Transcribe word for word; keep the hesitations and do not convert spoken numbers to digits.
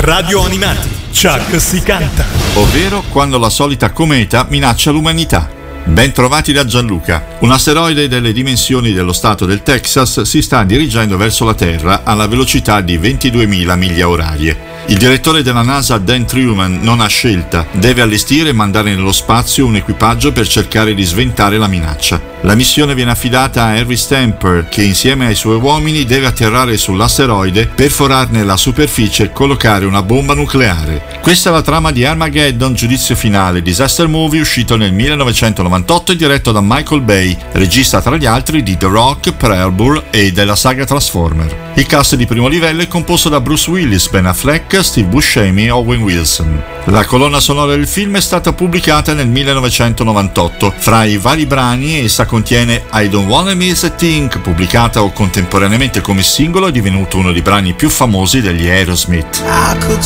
Radio Animati, Chuck si canta. Ovvero quando la solita cometa minaccia l'umanità. Ben trovati da Gianluca. Un asteroide delle dimensioni dello stato del Texas si sta dirigendo verso la Terra alla velocità di ventiduemila miglia orarie. Il direttore della NASA Dan Truman non ha scelta, deve allestire e mandare nello spazio un equipaggio per cercare di sventare la minaccia. La missione viene affidata a Harry Stamper, che insieme ai suoi uomini deve atterrare sull'asteroide, perforarne la superficie e collocare una bomba nucleare. Questa è la trama di Armageddon, giudizio finale, disaster movie uscito nel millenovecentonovantotto e diretto da Michael Bay, regista tra gli altri di The Rock, Pearl Harbor e della saga Transformer. Il cast di primo livello è composto da Bruce Willis, Ben Affleck, Steve Buscemi e Owen Wilson. La colonna sonora del film è stata pubblicata nel millenovecentonovantotto. Fra i vari brani essa contiene I Don't Wanna Miss a Thing, pubblicata o contemporaneamente come singolo, è divenuto uno dei brani più famosi degli Aerosmith. I could